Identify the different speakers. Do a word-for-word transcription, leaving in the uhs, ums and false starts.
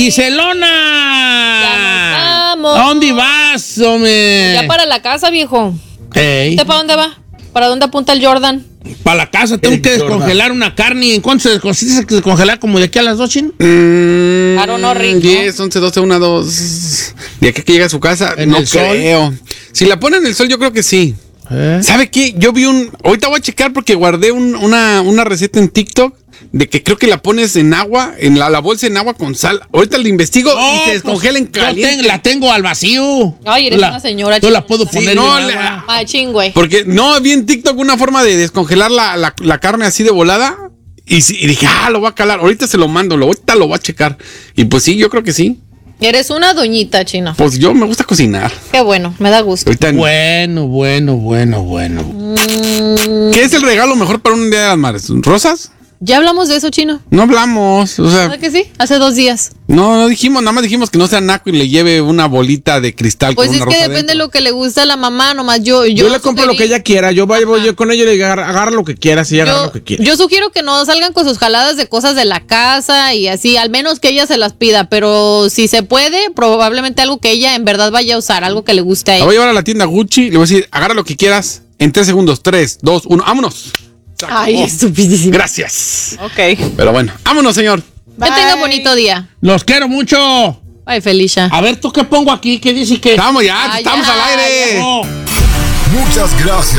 Speaker 1: ¡Giselona!
Speaker 2: Ya nos vamos.
Speaker 1: ¿A dónde vas, hombre?
Speaker 2: Ya para la casa, viejo.
Speaker 1: Hey.
Speaker 2: ¿Usted para dónde va? ¿Para dónde apunta el Jordan?
Speaker 1: Para la casa, tengo
Speaker 3: El
Speaker 1: que
Speaker 3: Jordan.
Speaker 1: descongelar una carne. ¿En cuánto se consiste descongelar? ¿Como de aquí a las dos, Chin?
Speaker 3: Mm,
Speaker 2: I don't know, Rick, ¿no?
Speaker 3: diez, once, doce, una, dos. De aquí que llega a su casa,
Speaker 1: ¿En
Speaker 3: no
Speaker 1: el sol?
Speaker 3: creo. Si la pone en el sol, yo creo que sí.
Speaker 1: ¿Eh?
Speaker 3: ¿Sabe qué? Yo vi un... Ahorita voy a checar porque guardé un- una, una receta en TikTok de que creo que la pones en agua, en la, la bolsa en agua con sal. Ahorita la investigo
Speaker 1: Oh,
Speaker 3: y se descongela en
Speaker 1: pues, yo
Speaker 3: caliente.
Speaker 1: ten- la tengo al vacío.
Speaker 2: Ay, eres
Speaker 1: Yo la-
Speaker 2: una señora
Speaker 1: Yo la
Speaker 2: chingona.
Speaker 1: puedo
Speaker 2: Sí,
Speaker 1: poner
Speaker 3: no,
Speaker 1: en
Speaker 3: le-
Speaker 1: agua.
Speaker 2: Ay, ching, güey.
Speaker 3: Porque no, vi en TikTok una forma de descongelar la, la, la carne así de volada. Y, sí- y dije, ah, lo voy a calar. Ahorita se lo mando, lo, ahorita lo voy a checar. Y pues sí, yo creo que sí.
Speaker 2: Eres una doñita, Chino.
Speaker 3: Pues yo me gusta cocinar.
Speaker 2: Qué bueno, me da gusto.
Speaker 3: Ahorita,
Speaker 1: Bueno, bueno, bueno, bueno.
Speaker 3: ¿qué es el regalo mejor para un día de las madres? ¿Rosas?
Speaker 2: ¿Ya hablamos de eso, Chino?
Speaker 3: No hablamos, o sea,
Speaker 2: ¿Verdad que sí? Hace dos días.
Speaker 3: no, no dijimos, nada más dijimos que no sea naco y le lleve una bolita de cristal
Speaker 2: Pues
Speaker 3: con
Speaker 2: es
Speaker 3: una
Speaker 2: que
Speaker 3: rosa
Speaker 2: depende de
Speaker 3: dentro.
Speaker 2: lo que le gusta a la mamá, nomás yo... Yo,
Speaker 4: Yo, le compro lo que ella quiera. Yo voy, voy yo con ella y le digo, agarra, agarra lo que quieras y ella agarra
Speaker 2: Yo,
Speaker 4: lo que quiera.
Speaker 2: yo sugiero que no salgan con sus jaladas de cosas de la casa y así, al menos que ella se las pida, pero si se puede, probablemente algo que ella en verdad vaya a usar, algo que le guste a
Speaker 3: La voy a
Speaker 2: ella.
Speaker 3: llevar a la tienda Gucci, le voy a decir, agarra lo que quieras en tres segundos, tres, dos, uno, vámonos. Se acabó.
Speaker 2: Ay, estupidísimo.
Speaker 3: Gracias.
Speaker 2: Ok.
Speaker 3: Pero bueno, vámonos, señor.
Speaker 2: Que tenga bonito día.
Speaker 1: Los quiero mucho.
Speaker 2: Ay, Felicia.
Speaker 1: A ver, ¿tú qué pongo aquí? ¿Qué dice que?
Speaker 3: Estamos ya,
Speaker 2: Ah,
Speaker 3: estamos
Speaker 2: ya,
Speaker 3: al aire.
Speaker 1: No.
Speaker 5: Muchas gracias